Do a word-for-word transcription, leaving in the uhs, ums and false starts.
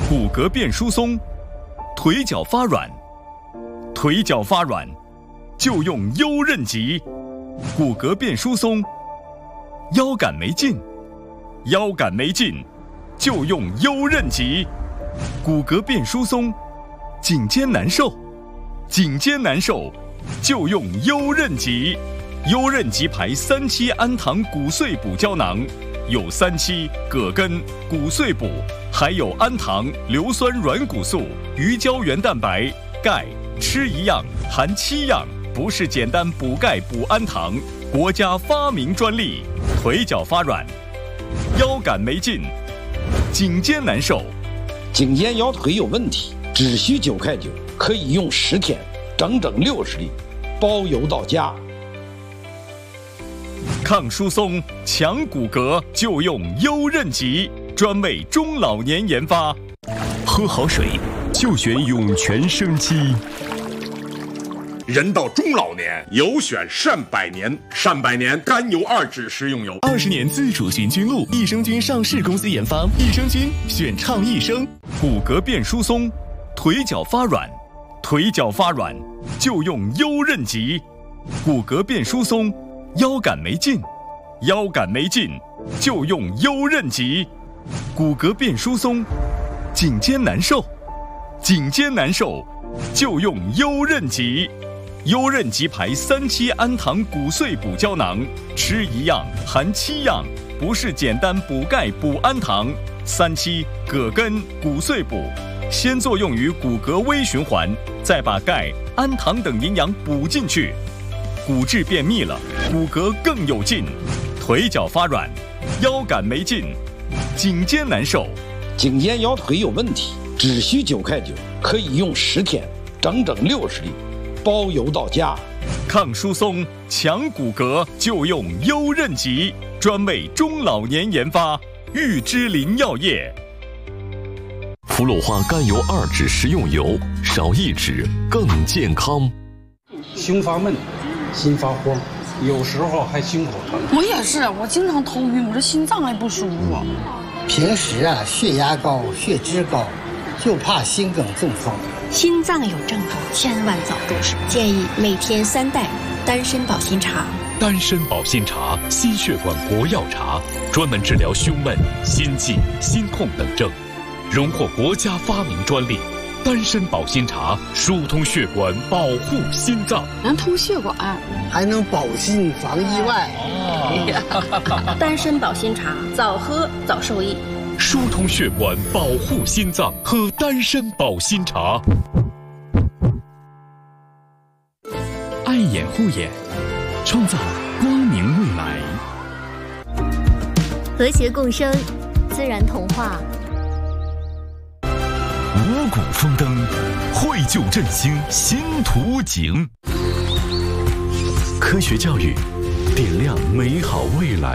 骨骼变疏松，腿脚发软，腿脚发软就用优韧极；骨骼变疏松，腰杆没劲，腰杆没劲就用优韧极；骨骼变疏松，颈肩难受，颈肩难受就用优韧极。优韧极牌三七氨糖骨碎补胶囊，有三七、葛根、骨碎补，还有氨糖、硫酸软骨素、鱼胶原蛋白、钙，吃一样含七样，不是简单补钙补氨糖，国家发明专利。腿脚发软，腰杆没劲，颈肩难受， 颈肩腰腿有问题，只需九块九，可以用十天，整整六十粒，包邮到家。 抗疏松、强骨骼就用优韧极，专为中老年研发。 喝好水就选涌泉生机。 人到中老年，有选善百年。善百年甘油二酯食用油， 二十年自主寻菌露，益生菌上市公司研发，益生菌选倡益生。 骨骼变疏松，腿脚发软，腿脚发软就用优韧极。骨骼变疏松，腰杆没劲，腰杆没劲就用优韧极；骨骼变疏松，颈肩难受，颈肩难受就用优韧极。优韧极牌三七氨糖骨碎补胶囊，吃一样含七样，不是简单补钙补氨糖。三七、葛根、骨碎补，先作用于骨骼微循环，再把钙、氨糖等营养补进去。骨质变密了，骨骼更有劲，腿脚发软，腰杆没劲，颈肩难受， 颈肩腰腿有问题，只需九块九，可以用十天，整整六十粒，包邮到家。 抗疏松、强骨骼就用优韧极，专为中老年研发，玉芝林药业。 福裸花甘油二酯食用油，少一酯更健康。 胸发闷，心发慌，有时候还心口疼。 我也是，我经常头晕，我这心脏还不舒服。 平时啊，血压高，血脂高，就怕心梗中风。 心脏有症状，千万早重视。建议每天三袋丹参保心茶。 丹参保心茶，心血管国药茶，专门治疗胸闷、心悸、心痛等症，荣获国家发明专利。丹参保心茶疏通血管，保护心脏， 能通血管， 还能保心防意外。 哦、丹参保心茶，早喝早受益。 疏通血管，保护心脏，喝丹参保心茶。 爱眼护眼，创造光明未来。 和谐共生，自然童话。 五谷丰登，绘就振兴新图景。科学教育，点亮美好未来。